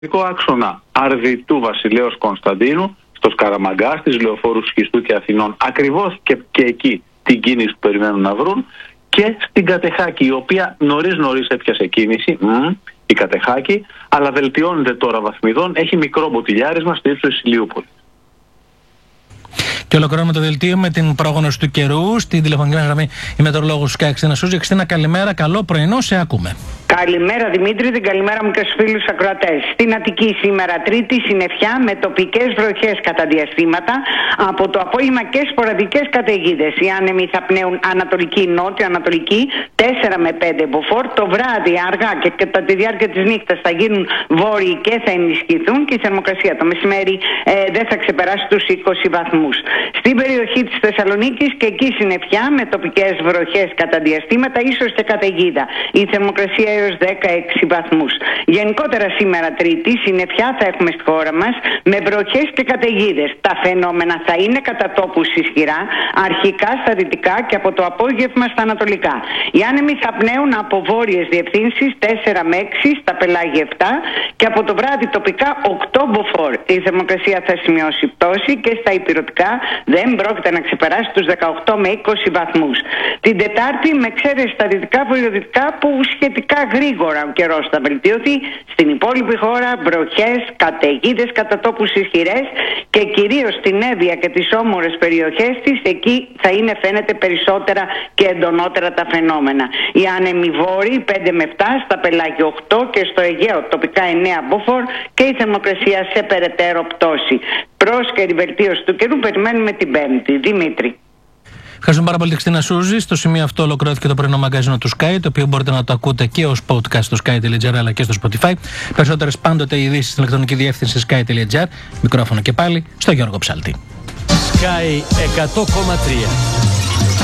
Άξονα Αρδιτού Βασιλέως Κωνσταντίνου, στο Σκαραμαγκά, στις λεωφόρους Σχιστού και Αθηνών, ακριβώς και εκεί την κίνηση που περιμένουν να βρουν, και στην Κατεχάκη, η οποία νωρίς έπιασε κίνηση, η Κατεχάκη, αλλά βελτιώνεται τώρα βαθμιδών, έχει μικρό μποτιλιάρισμα στο ύψος της Ηλιούπολης. Και ολοκληρώνουμε το δελτίο με την πρόγνωση του καιρού. Στην τηλεφωνική μας γραμμή η μετεωρολόγος Σκάι Χριστίνα Σούζη. Χριστίνα, καλημέρα, καλό πρωινό, σε ακούμε. Καλημέρα Δημήτρη, την καλημέρα μου και στους φίλους ακροατές. Στην Αττική σήμερα Τρίτη συννεφιά με τοπικές βροχές κατά διαστήματα, από το απόγευμα και σποραδικές καταιγίδες. Οι άνεμοι θα πνέουν ανατολική, νότιο-ανατολική, 4 με 5 μποφόρ. Το βράδυ αργά και κατά τη διάρκεια της νύχτας θα γίνουν βόρειοι και θα ενισχυθούν, και η θερμοκρασία το μεσημέρι δεν θα ξεπεράσει τους 20 βαθμούς. Στην περιοχή της Θεσσαλονίκης και εκεί συννεφιά με τοπικές βροχές κατά διαστήματα, ίσως και καταιγίδα. Η θερμοκρασία έως 16 βαθμούς. Γενικότερα σήμερα Τρίτη συννεφιά θα έχουμε στη χώρα μας με βροχές και καταιγίδες. Τα φαινόμενα θα είναι κατά τόπους ισχυρά, αρχικά στα δυτικά και από το απόγευμα στα ανατολικά. Οι άνεμοι θα πνέουν από βόρειες διευθύνσεις 4 με 6, στα πελάγια 7 και από το βράδυ τοπικά 8 μποφόρ. Η θερμοκρασία θα σημειώσει πτώση και στα ηπειρωτικά δεν πρόκειται να ξεπεράσει τους 18 με 20 βαθμούς. Την Τετάρτη, με εξαίρεση στα δυτικά βορειοδυτικά, που σχετικά γρήγορα ο καιρός θα βελτιωθεί, στην υπόλοιπη χώρα βροχές, καταιγίδες κατά τόπους ισχυρές και κυρίως στην Εύβοια και τις όμορες περιοχές της, εκεί θα είναι φαίνεται περισσότερα και εντονότερα τα φαινόμενα. Οι άνεμοι βόρειοι 5 με 7, στα πελάγια 8 και στο Αιγαίο τοπικά 9 μποφόρ και η θερμοκρασία σε περαιτέρω πτώση. Πρόσκαιρη βελτίωση του καιρού περιμένουμε την Πέμπτη. Δημήτρη. Ευχαριστούμε πάρα πολύ, Χριστίνα Σούζη. Στο σημείο αυτό ολοκληρώθηκε το πρωινό μαγκαζίνο του Sky, το οποίο μπορείτε να το ακούτε και ως podcast στο sky.gr αλλά και στο Spotify. Περισσότερες πάντοτε ειδήσεις στην ηλεκτρονική διεύθυνση sky.gr. Μικρόφωνο και πάλι στο Γιώργο Ψαλτή. Sky 100,3.